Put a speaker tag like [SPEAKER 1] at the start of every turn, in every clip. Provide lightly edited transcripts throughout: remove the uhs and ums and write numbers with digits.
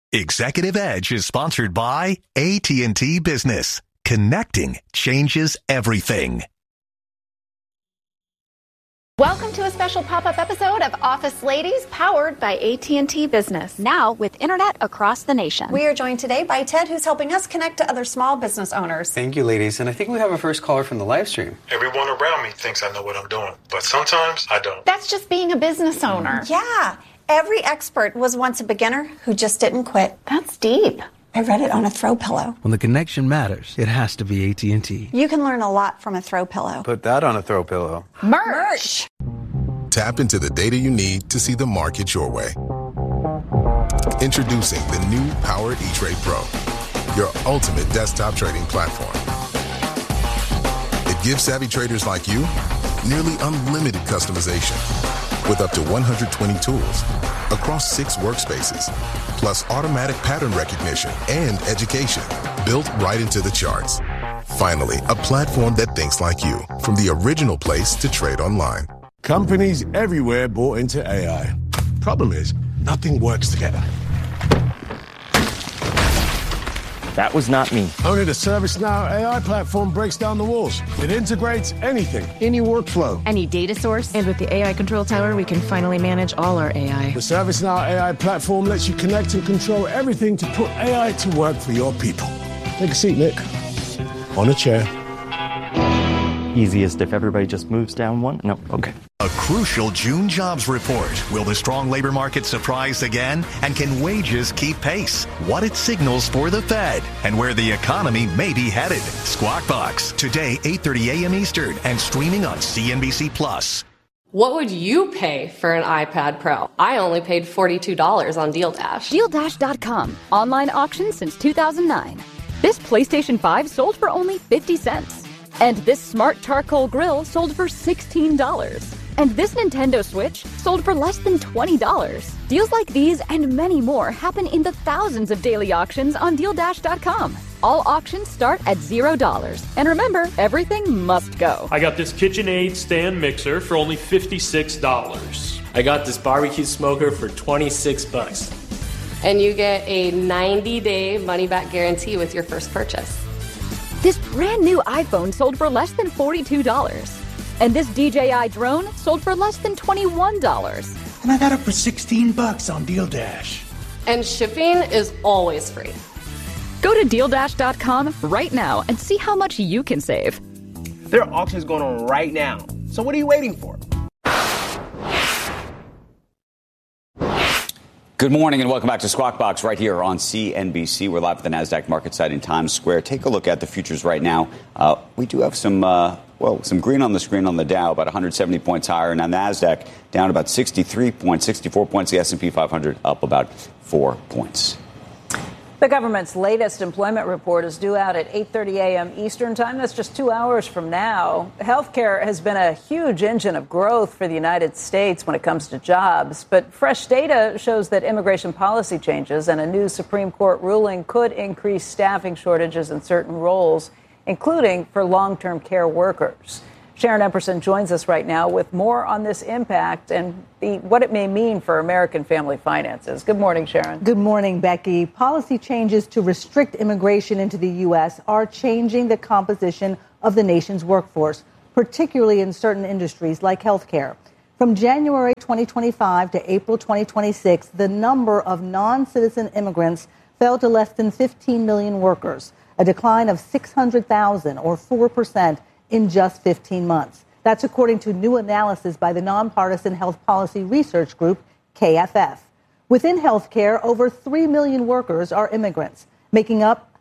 [SPEAKER 1] Executive Edge is sponsored by AT&T Business. Connecting changes everything.
[SPEAKER 2] Welcome to a special pop-up episode of Office Ladies, powered by AT&T Business.
[SPEAKER 3] Now with internet across the nation.
[SPEAKER 2] We are joined today by Ted, who's helping us connect to other small business owners.
[SPEAKER 4] Thank you, ladies. And I think we have our first caller from the live stream.
[SPEAKER 5] Everyone around me thinks I know what I'm doing, but sometimes I don't.
[SPEAKER 2] That's just being a business owner.
[SPEAKER 6] Yeah. Every expert was once a beginner who just didn't quit.
[SPEAKER 2] That's deep.
[SPEAKER 6] I read it on a throw pillow.
[SPEAKER 7] When the connection matters, it has to be AT&T.
[SPEAKER 6] You can learn a lot from a throw pillow.
[SPEAKER 4] Put that on a throw pillow.
[SPEAKER 2] Merch.
[SPEAKER 8] Tap into the data you need to see the market your way. Introducing the new Power E-Trade Pro, your ultimate desktop trading platform. It gives savvy traders like you nearly unlimited customization with up to 120 tools across 6 workspaces, plus automatic pattern recognition and education built right into the charts. Finally, a platform that thinks like you, from the original place to trade online.
[SPEAKER 9] Companies everywhere bought into AI. Problem is, nothing works together.
[SPEAKER 10] That was not me.
[SPEAKER 9] Only the ServiceNow AI platform breaks down the walls. It integrates anything, any workflow,
[SPEAKER 11] any data source. And with the AI Control Tower, we can finally manage all our AI.
[SPEAKER 9] The ServiceNow AI platform lets you connect and control everything to put AI to work for your people. Take a seat, Nick. On a chair.
[SPEAKER 10] Easiest if everybody just moves down one? No, okay.
[SPEAKER 1] A crucial June jobs report. Will the strong labor market surprise again? And can wages keep pace? What it signals for the Fed and where the economy may be headed. Squawk Box, today, 8:30 a.m. Eastern and streaming on CNBC+.
[SPEAKER 12] What would you pay for an iPad Pro? I only paid $42 on Deal Dash.
[SPEAKER 3] DealDash.com. Online auction since 2009. This PlayStation 5 sold for only 50 cents. And this smart charcoal grill sold for $16. And this Nintendo Switch sold for less than $20. Deals like these and many more happen in the thousands of daily auctions on DealDash.com. All auctions start at $0. And remember, everything must go.
[SPEAKER 13] I got this KitchenAid stand mixer for only $56.
[SPEAKER 14] I got this barbecue smoker for $26.
[SPEAKER 12] And you get a 90-day money-back guarantee with your first purchase.
[SPEAKER 3] This brand new iPhone sold for less than $42. And this DJI drone sold for less than $21.
[SPEAKER 15] And I got it for $16 on Deal Dash.
[SPEAKER 12] And shipping is always free.
[SPEAKER 3] Go to DealDash.com right now and see how much you can save.
[SPEAKER 14] There are auctions going on right now. So what are you waiting for?
[SPEAKER 16] Good morning and welcome back to Squawk Box right here on CNBC. We're live at the NASDAQ market site in Times Square. Take a look at the futures right now. We do have some green on the screen on the Dow, about 170 points higher. And on NASDAQ, down about 63 points, 64 points. The S&P 500 up about 4 points.
[SPEAKER 17] The government's latest employment report is due out at 8:30 a.m. Eastern time. That's just 2 hours from now. Healthcare has been a huge engine of growth for the United States when it comes to jobs. But fresh data shows that immigration policy changes and a new Supreme Court ruling could increase staffing shortages in certain roles, including for long-term care workers. Sharon Epperson joins us right now with more on this impact and what it may mean for American family finances. Good morning, Sharon.
[SPEAKER 18] Good morning, Becky. Policy changes to restrict immigration into the U.S. are changing the composition of the nation's workforce, particularly in certain industries like healthcare. From January 2025 to April 2026, the number of non-citizen immigrants fell to less than 15 million workers, a decline of 600,000 or 4% in just 15 months. That's according to new analysis by the nonpartisan health policy research group, KFF. Within healthcare, over 3 million workers are immigrants, making up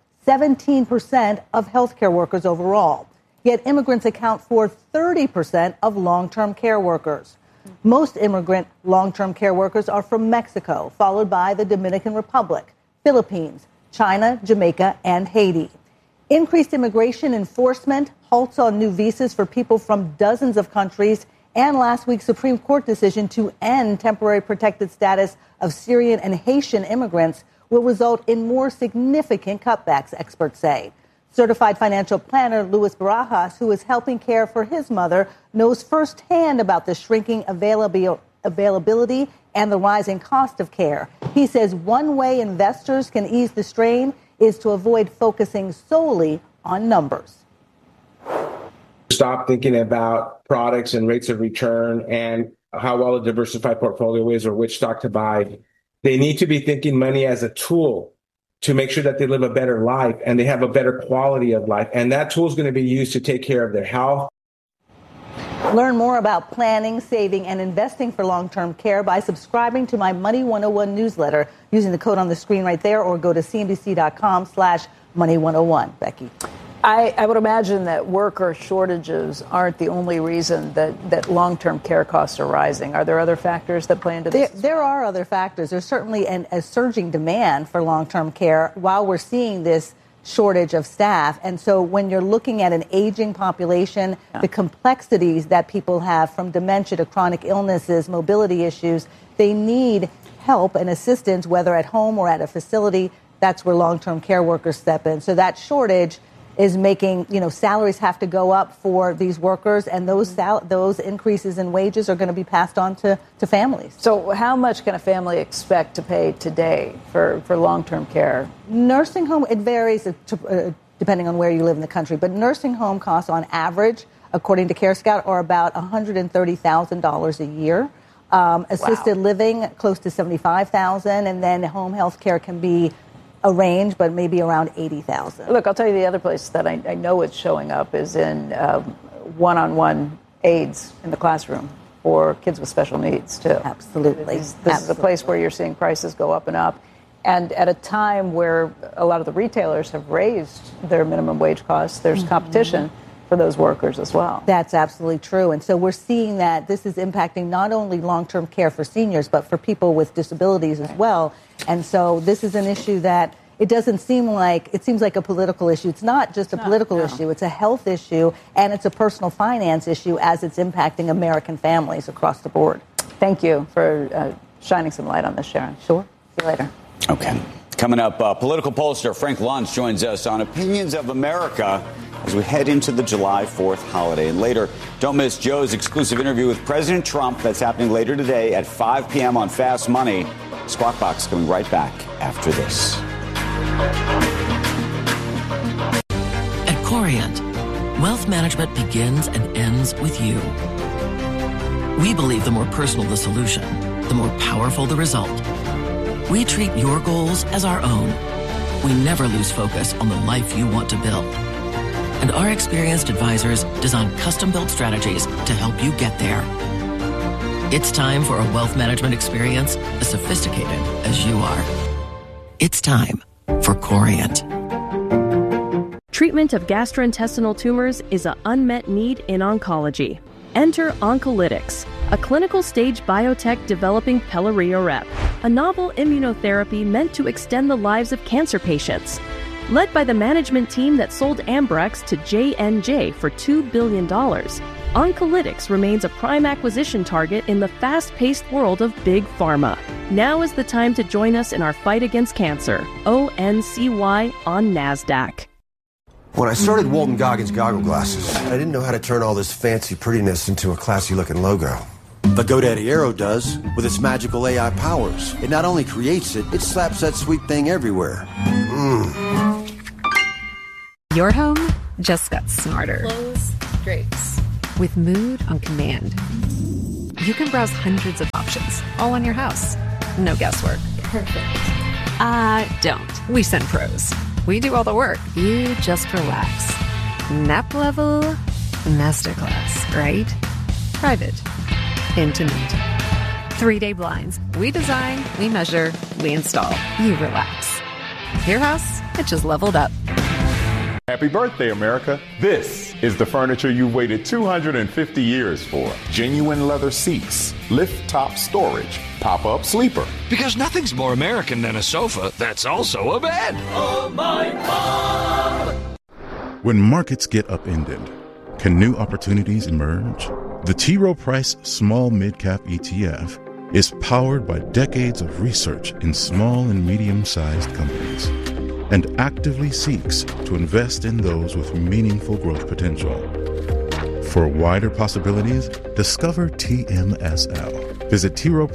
[SPEAKER 18] 17% of healthcare workers overall. Yet immigrants account for 30% of long-term care workers. Most immigrant long-term care workers are from Mexico, followed by the Dominican Republic, Philippines, China, Jamaica, and Haiti. Increased immigration enforcement, halts on new visas for people from dozens of countries, and last week's Supreme Court decision to end temporary protected status of Syrian and Haitian immigrants will result in more significant cutbacks, experts say. Certified financial planner Luis Barajas, who is helping care for his mother, knows firsthand about the shrinking availability and the rising cost of care. He says one way investors can ease the strain is to avoid focusing solely on numbers.
[SPEAKER 14] Stop thinking about products and rates of return and how well a diversified portfolio is or which stock to buy. They need to be thinking money as a tool to make sure that they live a better life and they have a better quality of life. And that tool is going to be used to take care of their health.
[SPEAKER 18] Learn more about planning, saving, and investing for long-term care by subscribing to my Money 101 newsletter using the code on the screen right there, or go to cnbc.com/money101. Becky.
[SPEAKER 17] I would imagine that worker shortages aren't the only reason that long-term care costs are rising. Are there other factors that play into this?
[SPEAKER 18] There are other factors. There's certainly a surging demand for long-term care while we're seeing this shortage of staff. And so when you're looking at an aging population, the complexities that people have from dementia to chronic illnesses, mobility issues, they need help and assistance, whether at home or at a facility. That's where long-term care workers step in. So that shortage is making, salaries have to go up for these workers, and those increases in wages are going to be passed on to families.
[SPEAKER 17] So how much can a family expect to pay today for long-term care?
[SPEAKER 18] Nursing home, it varies depending on where you live in the country, but nursing home costs on average, according to CareScout, are about $130,000 a year. Assisted living, close to $75,000, and then home health care can be a range, but maybe around $80,000.
[SPEAKER 17] Look, I'll tell you the other place that I know it's showing up is in one-on-one aids in the classroom for kids with special needs, too.
[SPEAKER 18] Absolutely.
[SPEAKER 17] This is the place where you're seeing prices go up and up. And at a time where a lot of the retailers have raised their minimum wage costs, there's competition for those workers as well.
[SPEAKER 18] That's absolutely true. And so we're seeing that this is impacting not only long-term care for seniors, but for people with disabilities as well. And so this is an issue that it seems like a political issue. It's not just a political issue. It's a health issue, and it's a personal finance issue as it's impacting American families across the board.
[SPEAKER 17] Thank you for shining some light on this, Sharon.
[SPEAKER 18] Sure.
[SPEAKER 17] See you later.
[SPEAKER 16] Okay. Coming up, political pollster Frank Luntz joins us on Opinions of America as we head into the July 4th holiday. And later, don't miss Joe's exclusive interview with President Trump. That's happening later today at 5 p.m. on Fast Money. Squawk Box coming right back after this.
[SPEAKER 19] At Corient, wealth management begins and ends with you. We believe the more personal the solution, the more powerful the result. We treat your goals as our own. We never lose focus on the life you want to build. And our experienced advisors design custom-built strategies to help you get there. It's time for a wealth management experience as sophisticated as you are. It's time for Corient.
[SPEAKER 20] Treatment of gastrointestinal tumors is an unmet need in oncology. Enter Oncolytics, a clinical stage biotech developing Pelareorep, a novel immunotherapy meant to extend the lives of cancer patients. Led by the management team that sold Ambrx to J&J for $2 billion, Oncolytics remains a prime acquisition target in the fast-paced world of big pharma. Now is the time to join us in our fight against cancer. ONCY on NASDAQ.
[SPEAKER 21] When I started Walton Goggins Goggle Glasses, I didn't know how to turn all this fancy prettiness into a classy-looking logo. But GoDaddy Aero does, with its magical AI powers. It not only creates it, it slaps that sweet thing everywhere.
[SPEAKER 22] Your home just got smarter.
[SPEAKER 12] Clothes, drapes.
[SPEAKER 22] With Mood on command, you can browse hundreds of options, all on your house. No guesswork.
[SPEAKER 12] Perfect.
[SPEAKER 22] Don't. We send pros. We do all the work. You just relax. Nap level, masterclass, right? Private. Intimate. 3-day blinds. We design, we measure, we install. You relax. Your house, it just leveled up.
[SPEAKER 23] Happy birthday, America. This is the furniture you've waited 250 years for. Genuine leather seats, lift top storage, pop-up sleeper.
[SPEAKER 24] Because nothing's more American than a sofa that's also a bed. Oh, my mom!
[SPEAKER 25] When markets get upended, can new opportunities emerge? The T. Rowe Price Small Mid-Cap ETF is powered by decades of research in small and medium-sized companies and actively seeks to invest in those with meaningful growth potential. For wider possibilities, discover TMSL. Visit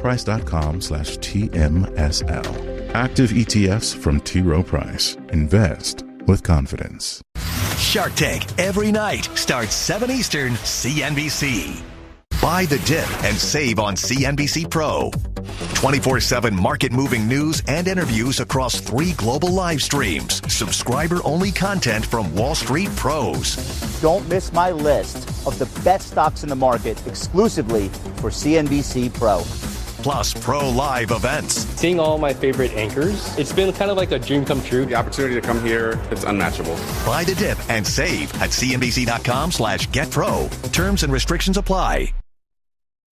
[SPEAKER 25] TRoPrice.com/TMSL. Active ETFs from T. Rowe Price. Invest with confidence.
[SPEAKER 1] Shark Tank every night starts 7 Eastern, CNBC. Buy the dip and save on CNBC Pro. 24/7 market-moving news and interviews across 3 global live streams. Subscriber-only content from Wall Street pros.
[SPEAKER 2] Don't miss my list of the best stocks in the market exclusively for CNBC Pro.
[SPEAKER 1] Plus Pro Live events.
[SPEAKER 4] Seeing all my favorite anchors, it's been kind of like a dream come true.
[SPEAKER 5] The opportunity to come here, it's unmatchable.
[SPEAKER 1] Buy the dip and save at cnbc.com/getpro. Terms and restrictions apply.